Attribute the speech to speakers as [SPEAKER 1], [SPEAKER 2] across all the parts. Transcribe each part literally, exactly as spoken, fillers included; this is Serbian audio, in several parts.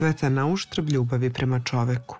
[SPEAKER 1] već na uštrb ljubavi prema čoveku.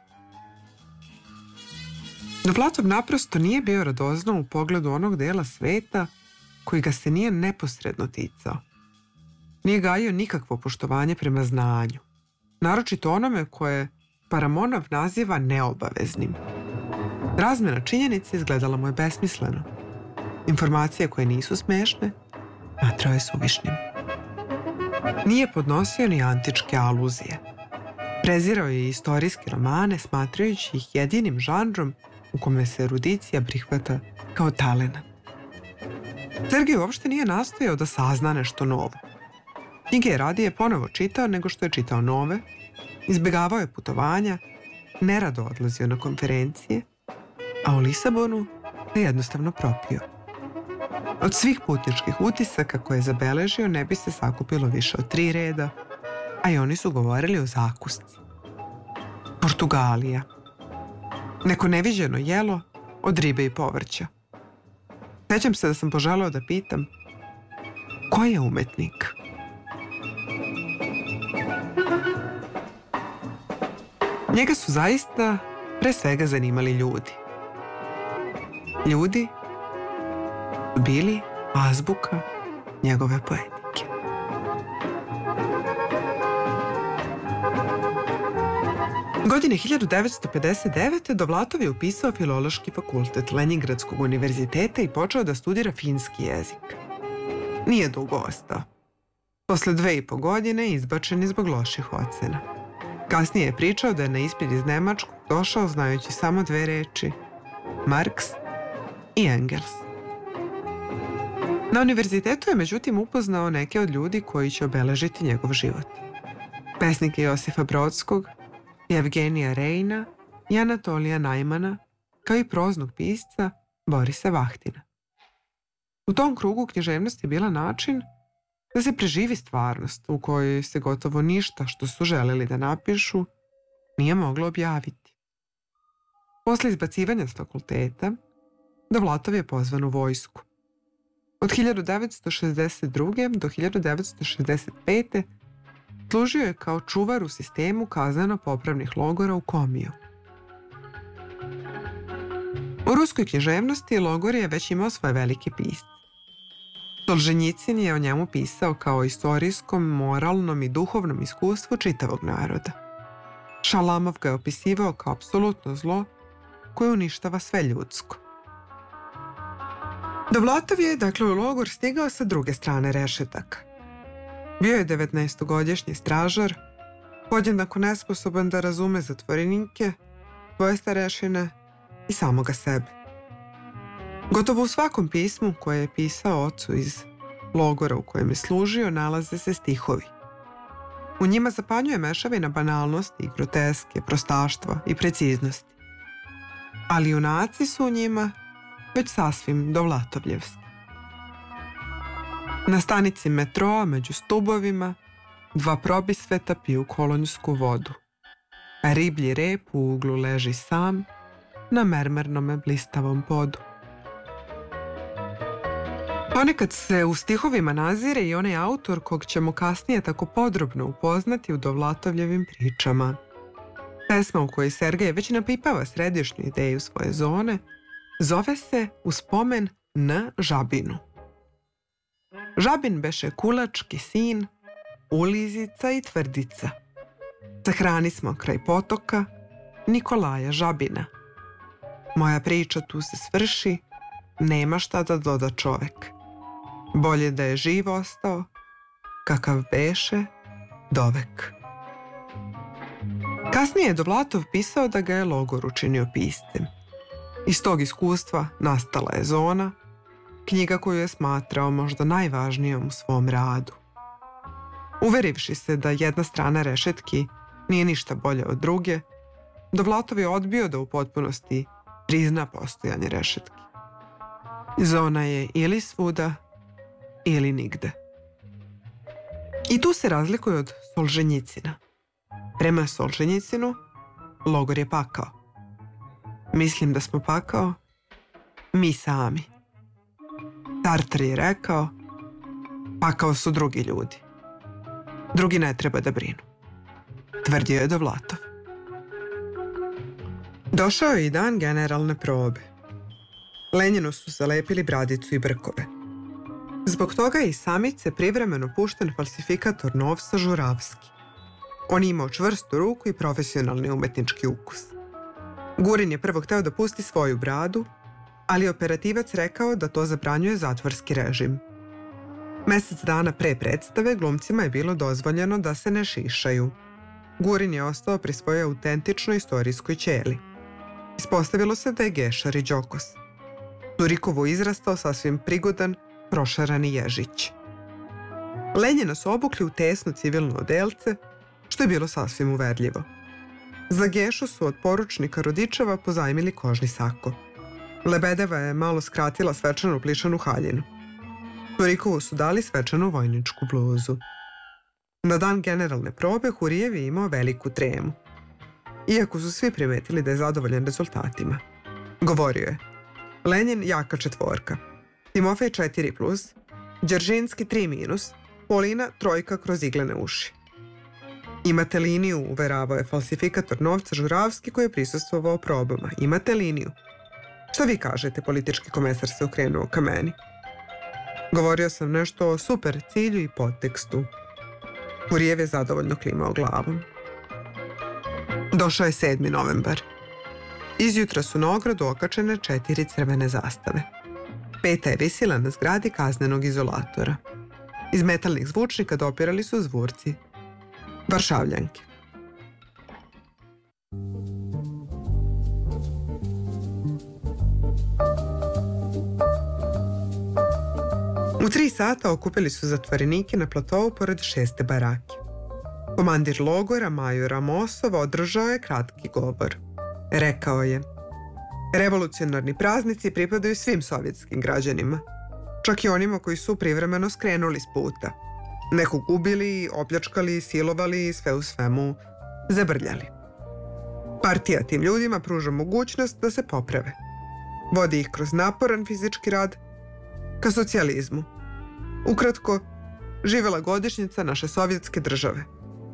[SPEAKER 1] Dovlatov naprosto nije bio radoznao u pogledu onog dela sveta koji ga se nije neposredno ticao. Nije gajio nikakvo poštovanje prema znanju, naročito onome koje Paramonov naziva neobaveznim. Razmjena činjenica izgledala mu je besmisleno. Informacije koje nisu smešne, smatrao je suvišnim. Nije podnosio ni antičke aluzije. Prezirao je istorijske romane, smatrajući ih jedinim žanrom u kome se erudicija prihvata kao talenat. Sergej uopšte nije nastojao da sazna nešto novo. Knjige je radije ponovo čitao nego što je čitao nove, izbjegavao je putovanja, nerado odlazio na konferencije, a u Lisabonu se jednostavno propio. Od svih putničkih utisaka koje je zabeležio ne bi se sakupilo više od tri reda, a i oni su govorili o zakusci. Portugalija. Neko neviđeno jelo od ribe i povrća. Sjećam se da sam poželeo da pitam ko je umetnik? Njega su zaista pre svega zanimali ljudi. Ljudi su bili azbuka njegove poetike. Godine hiljadu devetsto pedeset devete. Dovlatov je upisao Filološki fakultet Lenjingradskog univerziteta i počeo da studira finski jezik. Nije dugo ostao. Posle dve i po godine izbačen je zbog loših ocena. Kasnije je pričao da je na ispit iz Nemačkog došao znajući samo dve reči: Marks i Engels. Na univerzitetu je međutim upoznao neke od ljudi koji će obeležiti njegov život. Pesnike Josifa Brodskog, Evgenija Rejna i Anatolija Najmana, kao i proznog pisca Borisa Vahtina. U tom krugu književnost je bila način da se preživi stvarnost u kojoj se gotovo ništa što su želeli da napišu nije moglo objaviti. Posle izbacivanja s fakulteta, Dovlatov je pozvan u vojsku. Od hiljadu devetsto šezdeset druge. do hiljadu devetsto šezdeset pete. služio je kao čuvar u sistemu kazneno-popravnih logora u Komiju. U ruskoj književnosti logor je već imao svoje velike pisce. Solženjicin je o njemu pisao kao istorijskom, moralnom i duhovnom iskustvu čitavog naroda. Šalamov ga je opisivao kao apsolutno zlo koje uništava sve ljudsko. Dovlatov je, dakle, u logor stigao sa druge strane rešetaka. Bio je devetnaestogodišnji stražar, podjednako nesposoban da razume zatvorenike, svoje starešine i samoga sebe. Gotovo u svakom pismu koje je pisao ocu iz logora u kojem je služio nalaze se stihovi. U njima zapanjuje mešavina banalnosti i groteske, prostaštva i preciznosti. Ali junaci su u njima već sasvim dovlatovljevski. Na stanici metroa među stubovima dva probisveta piju kolonjsku vodu, a riblji rep u uglu leži sam na mermernome blistavom podu. Ponekad se u stihovima nazire i onaj autor kog ćemo kasnije tako podrobno upoznati u Dovlatovljevim pričama. Pesma u kojoj Sergej već napipava središnju ideju svoje zone zove se U spomen na Žabinu. Žabin beše kulački sin, ulizica i tvrdica. Sahrani smo kraj potoka Nikolaja Žabina. Moja priča tu se svrši, nema šta da doda čovek. Bolje da je živ ostao, kakav beše dovek. Kasnije je Dovlatov pisao da ga je logor učinio piscem. Iz tog iskustva nastala je Zona, knjiga koju je smatrao možda najvažnijom u svom radu. Uverivši se da jedna strana rešetki nije ništa bolje od druge, Dovlatov je odbio da u potpunosti prizna postojanje rešetki. Zona je ili svuda, ili nigde. I tu se razlikuje od Solženjicina. Prema Solženjicinu, logor je pakao. Mislim da smo pakao mi sami. Sartre je rekao, pakao su drugi ljudi. Drugi ne treba da brinu. tvrdio je Dovlatov. Došao je i dan generalne probe. Lenjinu su zalepili bradicu i brkove. Zbog toga je i samice privremeno pušten falsifikator novca Žuravski. On je imao čvrstu ruku i profesionalni umetnički ukus. Gurin je prvo hteo da pusti svoju bradu, ali operativac rekao da to zabranjuje zatvorski režim. Mesec dana pre predstave glumcima je bilo dozvoljeno da se ne šišaju. Gurin je ostao pri svojoj autentičnoj istorijskoj ćeli. Ispostavilo se da je gešar i đokos. Turikovu izrastao sasvim prigodan, prošarani ježić. Lenjina su obukli u tesno civilno odelce, što je bilo sasvim uverljivo. Za Gešu su od poručnika Rodičeva pozajmili kožni sako. Lebedeva je malo skratila svečanu plišanu haljinu. Turikovu su dali svečanu vojničku bluzu. Na dan generalne probe Hurijev je imao veliku tremu. Iako su svi primetili da je zadovoljan rezultatima. Govorio je: Lenjin jaka četvorka, Timofej četiri plus, Đeržinski tri minus, Polina trojka kroz iglene uši. Imate liniju, uveravao je falsifikator novca Žuravski koji je prisustvovao probama. Imate liniju. Šta vi kažete, politički komesar se okrenuo ka meni. Govorio sam nešto o super cilju i podtekstu. Hurijev je zadovoljno klimao glavom. Došao je sedmi novembar. Izjutra su na ogradu okačene četiri crvene zastave. Peta je visila na zgradi kaznenog izolatora. Iz metalnih zvučnika dopirali su zvurci Varšavljanke. U tri sata okupili su zatvorenike na platovu pored šeste barake. Komandir logora, major Amosov, održao je kratki govor. Rekao je: revolucionarni praznici pripadaju svim sovjetskim građanima, čak i onima koji su privremeno skrenuli s puta. Nekog ubili, opljačkali, silovali i sve u svemu zabrljali. Partija tim ljudima pruža mogućnost da se poprave. Vodi ih kroz naporan fizički rad ka socijalizmu. Ukratko, živela godišnjica naše sovjetske države.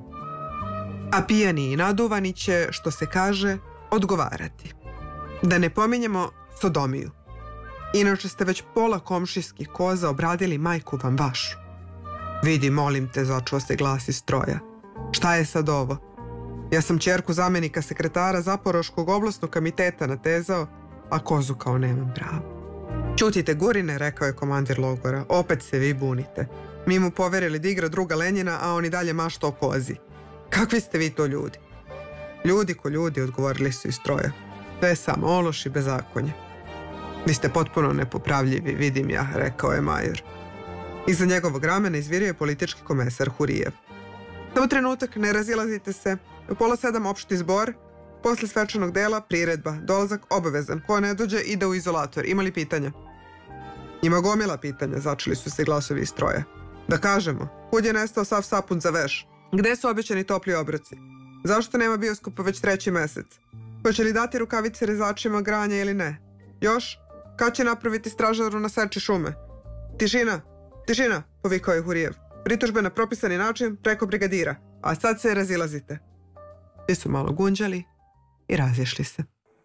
[SPEAKER 1] A pijani i naduvani će, što se kaže, odgovarati. Da ne pominjemo sodomiju. Inače ste već pola komšijskih koza obradili majku vam vašu. Vidi, molim te, začuo se glas iz stroja. Šta je sad ovo? Ja sam ćerku zamenika sekretara Zaporoškog oblastnog komiteta natezao, a kozu kao nemam pravo. Ćutite, Gurine, rekao je komandir logora, opet se vi bunite. Mi mu poverili da igra druga Lenjina, a on i dalje mašta o kozi. Kakvi ste vi to ljudi? Ljudi ko ljudi, odgovorili su iz stroja. To je samo ološ i bezakonje. Vi ste potpuno nepopravljivi, vidim ja, rekao je major. Iza njegovog ramena izvirio je politički komesar Hurijev. Samo trenutak, ne razilazite se. U pola sedam opšti zbor, posle svečanog dela priredba, dolazak obavezan. Ko ne dođe ide u izolator. Ima li pitanja? Ima gomila pitanja, začeli su se glasovi iz stroja. Da kažemo, kud je nestao sav sapun za veš? Gde su obećani topli obroci? Zašto nema bioskopa već treći mesec? Hoće li dati rukavice rezačima granja ili ne? Još? Kad će napraviti stražaru na seči šume? Tišina, tišina, povikao je Hurijev. Pritužbe na propisani način preko brigadira. A sad se razilazite. Svi su malo gunđali i razišli se.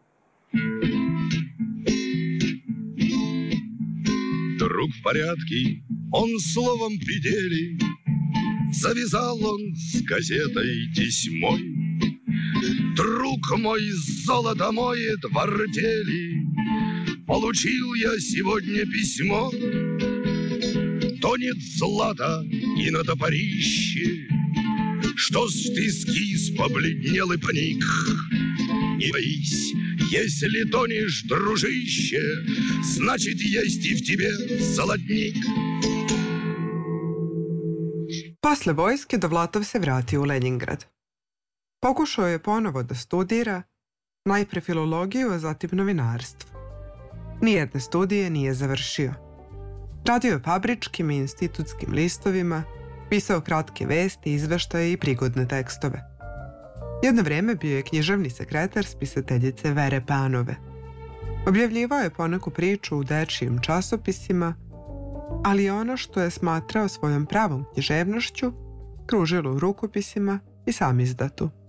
[SPEAKER 2] Друг в порядке, он словом при деле. Завязал он с газетой тесьмой. Друг мой, золото моет в артели. Получил я сегодня письмо. Тонет злато и на топорище. Что с ты скис, побледнел и паник. Не боись, если тонешь, дружище, значит, есть и в тебе золотник.
[SPEAKER 1] Posle vojske Dovlatov se vratio u Lenjingrad. Pokušao je ponovo da studira, najpre filologiju, a zatim novinarstvo. Nijedne studije nije završio. Radio je fabričkim i institutskim listovima, pisao kratke vesti, izveštaje i prigodne tekstove. Jedno vreme bio je književni sekretar spisateljice Vere Panove. Objavljivao je poneku priču u dečijim časopisima, ali ono što je smatrao svojom pravom književnošću kružilo u rukopisima i sam izdatu.